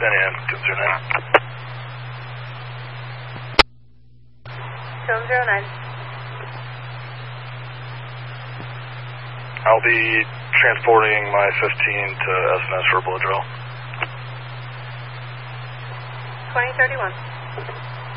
AM, 209. 709. I'll be transporting my 15 to SNS for a blow drill. 2031.